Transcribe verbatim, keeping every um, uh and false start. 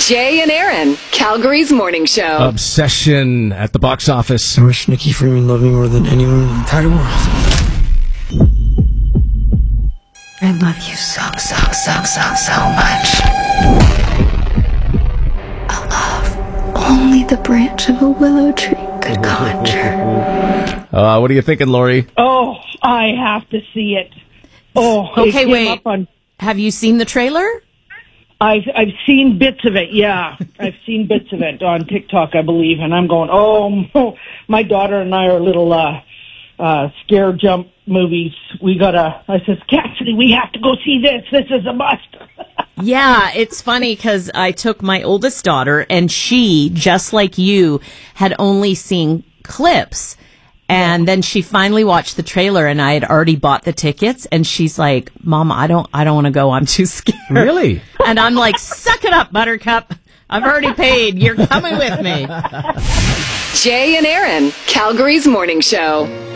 Jay and Aaron, Calgary's morning show. Obsession at the box office. I wish Nikki Freeman loved me more than anyone in the entire world. I love you so, so, so, so, so much. A love only the branch of a willow tree could conjure. Uh, what are you thinking, Lori? Oh, I have to see it. Oh, okay, it came wait. Up on, Have you seen the trailer? I've I've seen bits of it. Yeah, I've seen bits of it on TikTok, I believe, and I'm going, oh, my daughter and I are little uh, uh, scare jump movies. We gotta. I says, Cassidy, we have to go see this. This is a must. Yeah, it's funny because I took my oldest daughter, and she, just like you, had only seen clips. And then she finally watched the trailer, and I had already bought the tickets. And she's like, "Mom, I don't, I don't want to go. I'm too scared." Really? And I'm like, "Suck it up, Buttercup. I've already paid. You're coming with me." Jay and Aaron, Calgary's morning show.